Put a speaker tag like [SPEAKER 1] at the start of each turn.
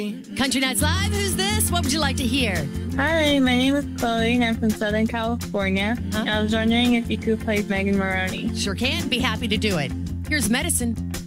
[SPEAKER 1] Country Nights Live, who's this? What would you like to hear?
[SPEAKER 2] Hi, my name is Chloe and I'm from Southern California. I was wondering if you could play Megan Maroney.
[SPEAKER 1] Sure can. Be happy to do it. Here's Medicine.